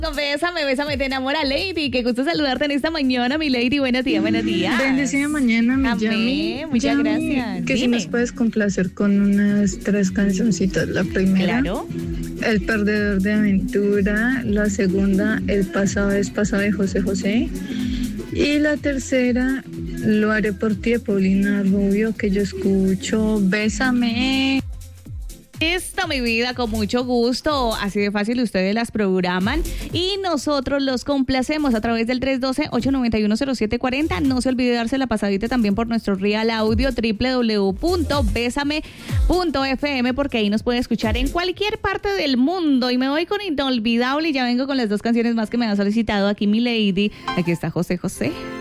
Bésame, bésame, te enamora, Lady. Qué gusto saludarte en esta mañana, mi Lady. Buenos días, buenos días. Bendecida mañana, mi Amén. Yami. Muchas Yami, gracias. Que si Dime. nos puedes complacer con unas 3 cancioncitas. La primera, Claro. El perdedor de aventura. La segunda, El pasado es pasado, de José José. Y la tercera, Lo haré por ti, de Paulina Rubio, que yo escucho. Bésame. Listo, mi vida, con mucho gusto. Así de fácil ustedes las programan y nosotros los complacemos a través del 312-891-0740. No se olvide darse la pasadita también por nuestro Real Audio www.besame.fm, porque ahí nos puede escuchar en cualquier parte del mundo. Y me voy con Inolvidable y ya vengo con las 2 canciones más que me han solicitado aquí, mi Lady. Aquí está José José.